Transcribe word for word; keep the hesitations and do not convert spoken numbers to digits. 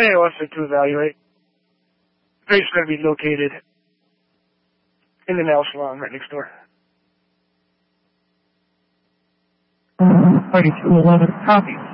and also to evaluate. The place is going to be located in the nail salon right next door. forty-two eleven copies.